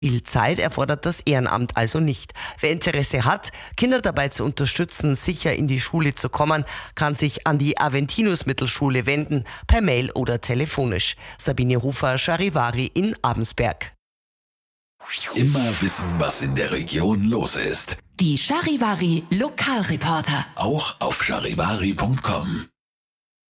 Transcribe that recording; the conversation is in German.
Viel Zeit erfordert das Ehrenamt also nicht. Wer Interesse hat, Kinder dabei zu unterstützen, sicher in die Schule zu kommen, kann sich an die Aventinus-Mittelschule wenden, per Mail oder telefonisch. Sabine Hofer, Charivari in Abensberg. Immer wissen, was in der Region los ist. Die Charivari Lokalreporter. Auch auf charivari.com.